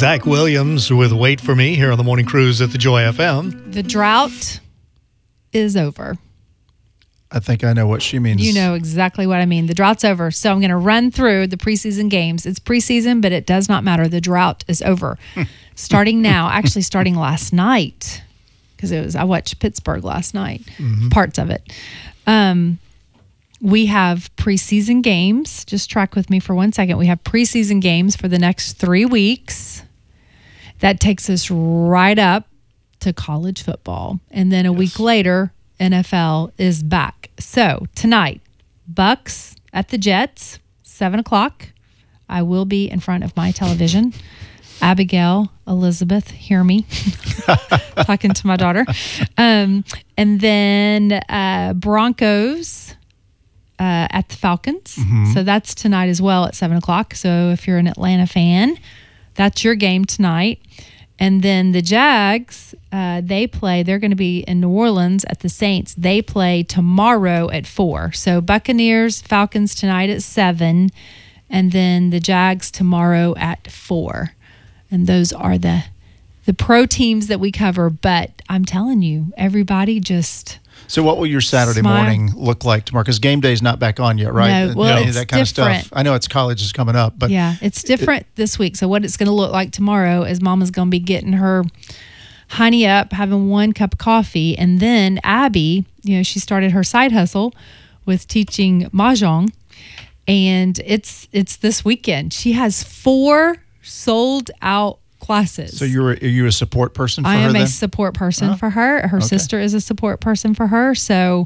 Zach Williams with Wait For Me here on the Morning Cruise at the Joy FM. The drought is over. I think I know what she means. You know exactly what I mean. The drought's over. So I'm going to run through the preseason games. It's preseason, but it does not matter. The drought is over. Starting now, actually starting last night, because I watched Pittsburgh last night, parts of it. We have preseason games. Just track with me for 1 second. We have preseason games for the next 3 weeks. That takes us right up to college football. And then a week later, NFL is back. So tonight, Bucks at the Jets, 7 o'clock. I will be in front of my television. Abigail, Elizabeth, hear me. Talking to my daughter. And then Broncos at the Falcons. So that's tonight as well at 7 o'clock. So if you're an Atlanta fan, that's your game tonight. And then the Jags, they're going to be in New Orleans at the Saints. They play tomorrow at 4. So Buccaneers, Falcons tonight at 7. And then the Jags tomorrow at 4. And those are the pro teams that we cover. But I'm telling you, everybody just... So what will your Saturday morning look like tomorrow? Because game day is not back on yet, right? No, well, it's that kind different. of stuff. I know it's college is coming up, but yeah, it's different this week. So what it's going to look like tomorrow is Mama's going to be getting her honey up, having 1 cup of coffee, and then Abby, she started her side hustle with teaching mahjong, and it's this weekend. She has 4 sold out classes. So are you a support person for her? I am then? a support person for her. Her sister is a support person for her. So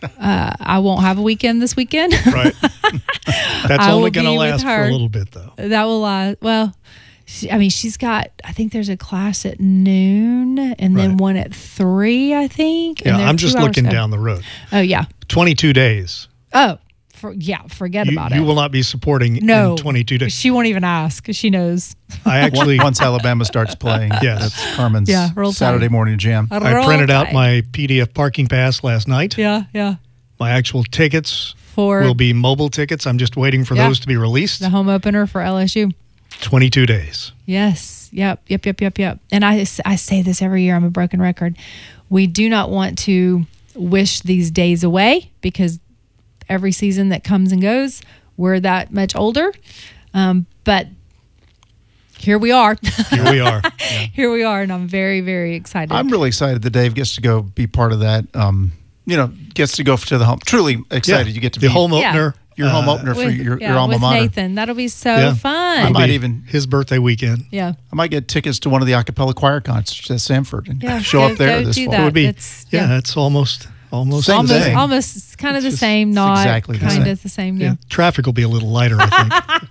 I won't have a weekend this weekend. Right. That's only going to last for a little bit, though. That will last. Well, she's got, I think there's a class at noon and then one at 3, I think. Yeah, I'm just looking down the road. Oh, yeah. 22 days. Oh, forget about it. You will not be supporting in 22 days. She won't even ask because she knows. I actually... Once Alabama starts playing, that's Carmen's Saturday morning jam. I printed out my PDF parking pass last night. Yeah. My actual tickets will be mobile tickets. I'm just waiting for those to be released. The home opener for LSU. 22 days. Yes. Yep. And I say this every year. I'm a broken record. We do not want to wish these days away because every season that comes and goes, we're that much older. But here we are. Here we are. Yeah. Here we are, and I'm very, very excited. I'm really excited that Dave gets to go be part of that. Gets to go to the home. Truly excited. Yeah. You get to the be home opener. Your home opener for your alma mater. Nathan. That'll be so fun. I might even his birthday weekend. Yeah. I might get tickets to one of the a cappella choir concerts at Sanford and show up there this fall. It would be. It's almost same thing. Almost kind of the same. Not exactly kind of the same. Yeah. Traffic will be a little lighter, I think.